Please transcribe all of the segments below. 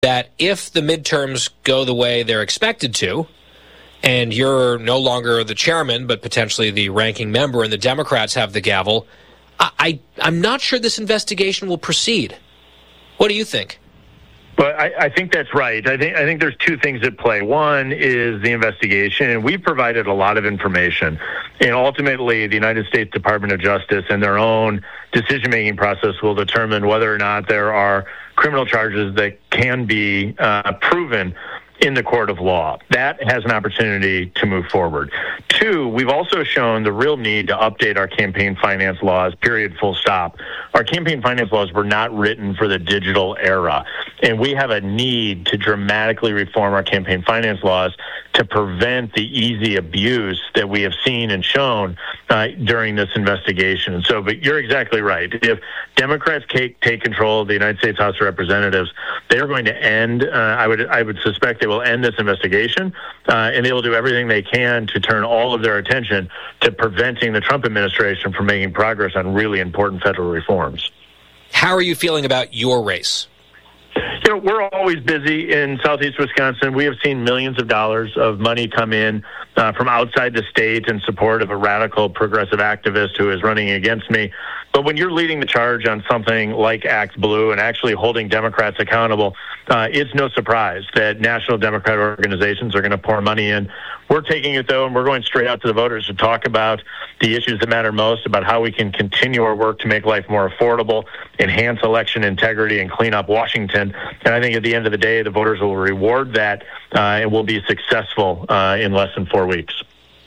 that if the midterms go the way they're expected to, and you're no longer the chairman, but potentially the ranking member, and the Democrats have the gavel, I'm not sure this investigation will proceed. What do you think? But I think that's right. I think there's two things at play. One is the investigation, and we've provided a lot of information. And ultimately, the United States Department of Justice and their own decision-making process will determine whether or not there are criminal charges that can be proven in the court of law. That has an opportunity to move forward. Two, we've also shown the real need to update our campaign finance laws, period, full stop. Our campaign finance laws were not written for the digital era, and we have a need to dramatically reform our campaign finance laws to prevent the easy abuse that we have seen and shown during this investigation. So, but you're exactly right. If Democrats take control of the United States House of Representatives, they're going to end, I would suspect they will end this investigation, and they will do everything they can to turn all of their attention to preventing the Trump administration from making progress on really important federal reforms. How are you feeling about your race? You know, we're always busy in Southeast Wisconsin. We have seen millions of dollars of money come in from outside the state in support of a radical progressive activist who is running against me. But when you're leading the charge on something like Act Blue and actually holding Democrats accountable, it's no surprise that national Democrat organizations are going to pour money in. We're taking it, though, and we're going straight out to the voters to talk about the issues that matter most, about how we can continue our work to make life more affordable, enhance election integrity, and clean up Washington. And I think at the end of the day, the voters will reward that and will be successful in less than 4 weeks.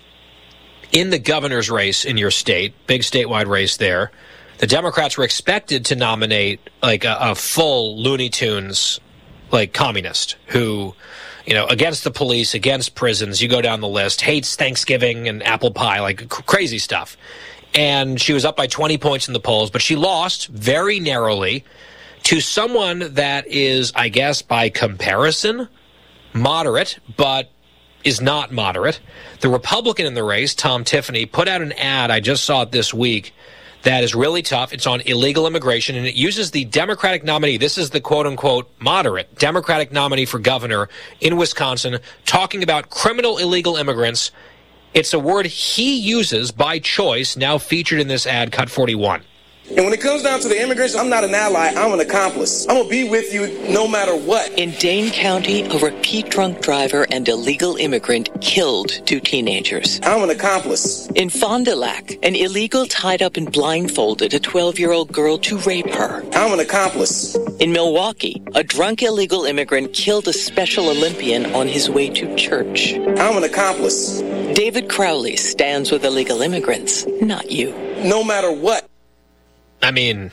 In the governor's race in your state, big statewide race there, the Democrats were expected to nominate like a full Looney Tunes like communist who, you know, against the police, against prisons, you go down the list, hates Thanksgiving and apple pie, like crazy stuff. And she was up by 20 points in the polls, but she lost very narrowly to someone that is, I guess, by comparison, moderate, but is not moderate. The Republican in the race, Tom Tiffany, put out an ad, I just saw it this week, that is really tough. It's on illegal immigration, and it uses the Democratic nominee. This is the quote-unquote moderate Democratic nominee for governor in Wisconsin talking about criminal illegal immigrants. It's a word he uses by choice, now featured in this ad, Cut 41. And when it comes down to the immigrants, I'm not an ally, I'm an accomplice. I'm going to be with you no matter what. In Dane County, a repeat drunk driver and illegal immigrant killed 2 teenagers. I'm an accomplice. In Fond du Lac, an illegal tied up and blindfolded a 12-year-old girl to rape her. I'm an accomplice. In Milwaukee, a drunk illegal immigrant killed a Special Olympian on his way to church. I'm an accomplice. David Crowley stands with illegal immigrants, not you. No matter what. I mean,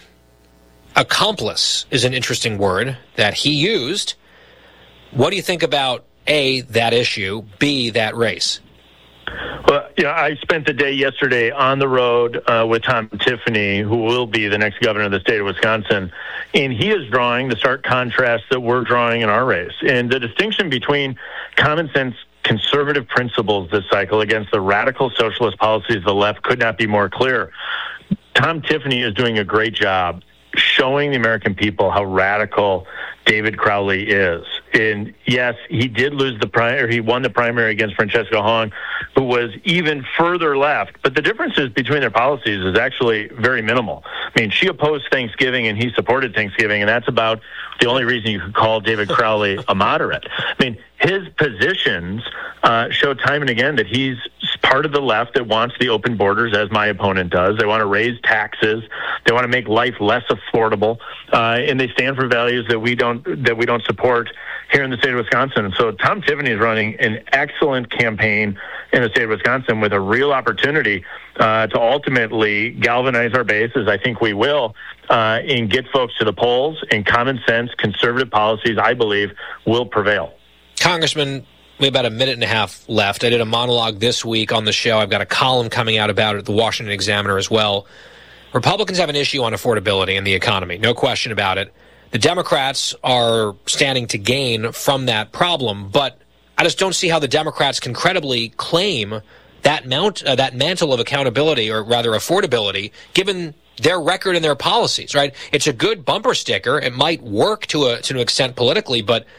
accomplice is an interesting word that he used. What do you think about, A, that issue, B, that race? Well, you know, I spent the day yesterday on the road with Tom Tiffany, who will be the next governor of the state of Wisconsin, and he is drawing the stark contrast that we're drawing in our race. And the distinction between common sense conservative principles this cycle against the radical socialist policies of the left could not be more clear. Tom Tiffany is doing a great job showing the American people how radical David Crowley is. And yes, he did lose the primary. He won the primary against Francesca Hong, who was even further left. But the differences between their policies is actually very minimal. I mean, she opposed Thanksgiving and he supported Thanksgiving, and that's about the only reason you could call David Crowley a moderate. I mean, his positions show time and again that he's part of the left that wants the open borders, as my opponent does. They want to raise taxes. They want to make life less affordable, and they stand for values that we don't support here in the state of Wisconsin. And so Tom Tiffany is running an excellent campaign in the state of Wisconsin with a real opportunity to ultimately galvanize our base, as I think we will, and get folks to the polls. And common sense, conservative policies, I believe, will prevail. Congressman, we have about a minute and a half left. I did a monologue this week on the show. I've got a column coming out about it at the Washington Examiner as well. Republicans have an issue on affordability in the economy, no question about it. The Democrats are standing to gain from that problem, but I just don't see how the Democrats can credibly claim that mantle of accountability, or rather affordability, given their record and their policies, right? It's a good bumper sticker. It might work to an extent politically, but